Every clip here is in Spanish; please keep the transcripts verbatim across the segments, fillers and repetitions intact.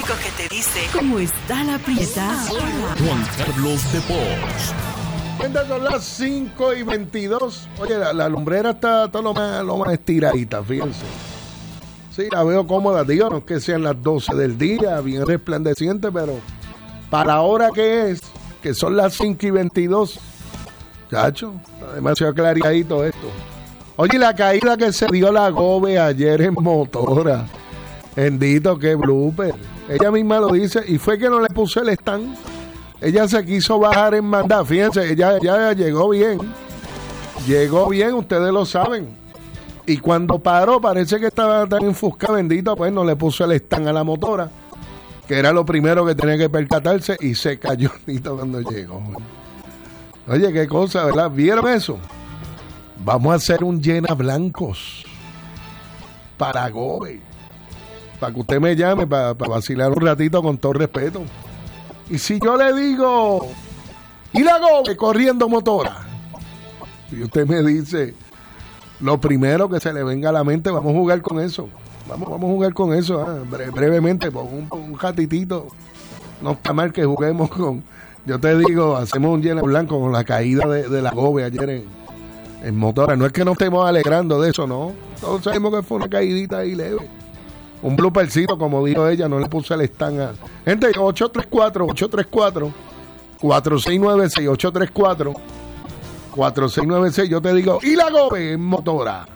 único que te dice cómo está la prieta. Juan Carlos de Pos. Son las cinco y veintidós. Oye, la, la lumbrera está, está lo, más, lo más estiradita, fíjense. Sí, la veo cómoda, digo, no es que sean las doce del día, bien resplandeciente, pero para la hora que es, que son las cinco y veintidós, chacho, está demasiado claridito esto. Oye, la caída que se dio la Gobe ayer en motora, bendito, qué blooper. Ella misma lo dice, y fue que no le puse el stand. Ella se quiso bajar en mandar, fíjense, ella ya llegó bien, llegó bien, ustedes lo saben. Y cuando paró, parece que estaba tan enfuscada, bendito, pues no le puso el stand a la motora, que era lo primero que tenía que percatarse, y se cayó cuando llegó. Oye, qué cosa, ¿verdad? ¿Vieron eso? Vamos a hacer un llena blancos para Gobe, para que usted me llame, para, para vacilar un ratito con todo respeto. Y si yo le digo, y la Gobe corriendo motora, y usted me dice, lo primero que se le venga a la mente, vamos a jugar con eso. Vamos, vamos a jugar con eso, ¿eh? Bre- brevemente, por un, un ratitito. No está mal que juguemos con, yo te digo, hacemos un lleno blanco con la caída de, de la Gobe ayer en, en motora. No es que nos estemos alegrando de eso, no. Todos sabemos que fue una caidita ahí leve. Un bloopercito, como dijo ella, no le puse el stand a... Gente, ocho tres cuatro, ocho tres cuatro, cuatro seis nueve seis, ocho tres cuatro, cuatro seis nueve seis, yo te digo, y la Gobe en motora.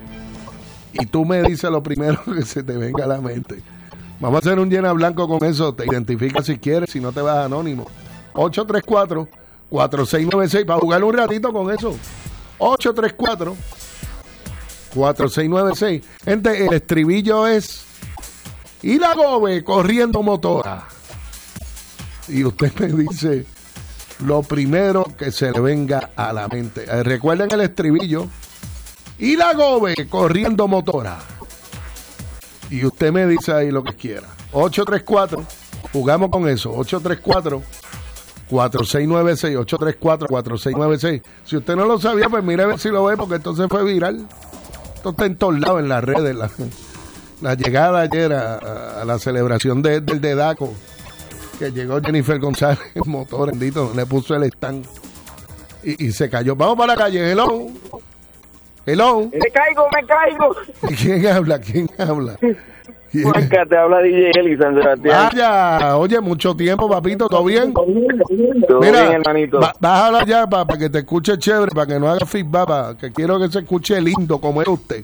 Y tú me dices lo primero que se te venga a la mente. Vamos a hacer un llena blanco con eso, te identificas si quieres, si no te vas anónimo. ocho tres cuatro, cuatro seis nueve seis, para jugar un ratito con eso. ocho tres cuatro, cuatro seis nueve seis. Gente, el estribillo es... Y la Gobe corriendo motora. Y usted me dice lo primero que se le venga a la mente. Eh, recuerden el estribillo. Y la Gobe corriendo motora. Y usted me dice ahí lo que quiera. ocho tres cuatro, jugamos con eso. ocho tres cuatro, cuatro seis nueve seis, ocho tres cuatro, cuatro seis nueve seis. Si usted no lo sabía, pues mire a ver si lo ve, porque entonces fue viral. Esto está en todos lados en las redes. La, la llegada ayer a, a la celebración de, del Dedaco, que llegó Jennifer González en motor, bendito, le puso el stand y, y se cayó. Vamos para la calle. Hello. Hello. Me caigo, me caigo. ¿Quién habla? ¿Quién habla? ¿Quién? Juanca, te habla D J Eli, San Sebastián. Vaya, oye, mucho tiempo, papito, ¿todo bien? Todo Mira, bien, hermanito. ba- bájala ya para pa que te escuche chévere, para que no haga feedback, pa, que quiero que se escuche lindo como es usted.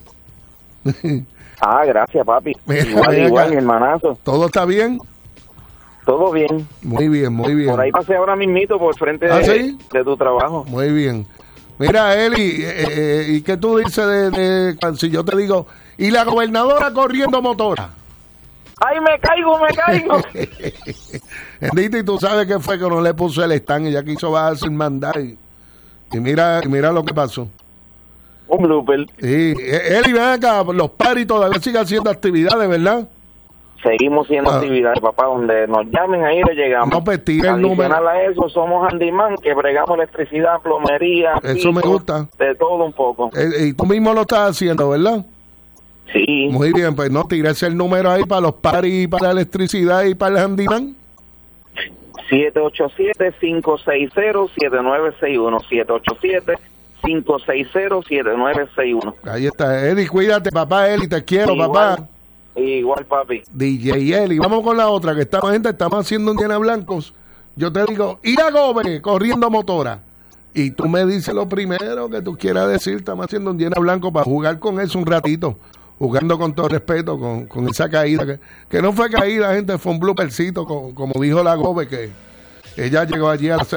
Ah, gracias, papi. Mira, Igual, ven igual, acá. mi hermanazo. ¿Todo está bien? Todo bien. Muy bien, muy bien. Por ahí pasé ahora mismito por frente ¿Ah, de, sí? de tu trabajo. Muy bien. Mira, Eli, eh, eh, ¿y qué tú dices de, de si yo te digo, y la gobernadora corriendo motora? ¡Ay, me caigo, me caigo! Bendito, y tú sabes que fue que no le puso el stand y ya quiso bajar sin mandar. Y, y mira, y mira lo que pasó. Un blooper. Sí, eh, Eli, ven acá, los paris todavía siguen haciendo actividades, ¿verdad? Seguimos haciendo Ah. actividades, papá. Donde nos llamen, ahí le llegamos. No, pues tira el número. Adicional a eso, somos handyman, que bregamos electricidad, plomería, Eso me piso, gusta. de todo un poco. Eh, y tú mismo lo estás haciendo, ¿verdad? Sí. Muy bien, pues no, tírese el número ahí para los paris, para la electricidad y para el handyman. siete ocho siete, cinco seis cero, siete nueve seis uno. siete ocho siete, cinco seis cero, siete nueve seis uno. Ahí está, Eli, cuídate, papá, Eli, te quiero, Igual. papá. Igual, papi. D J Eli, vamos con la otra, que estamos, gente, estamos haciendo un llena blancos. Yo te digo, ir a Gobe corriendo motora. Y tú me dices lo primero que tú quieras decir. Estamos haciendo un llena blanco para jugar con eso un ratito. Jugando con todo respeto, con, con esa caída. Que, que no fue caída, gente, fue un bloopercito, como, como dijo la Gobe, que ella llegó allí a la